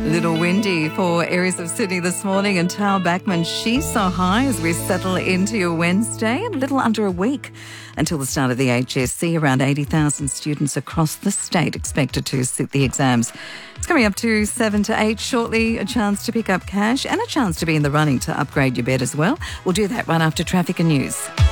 Little windy for areas of Sydney this morning, and Tal Bachman, she's so high as we settle into your Wednesday. A little under a week until the start of the HSC. Around 80,000 students across the state expected to sit the exams. It's coming up to 7 to 8 shortly. A chance to pick up cash and a chance to be in the running to upgrade your bed as well. We'll do that right after traffic and news.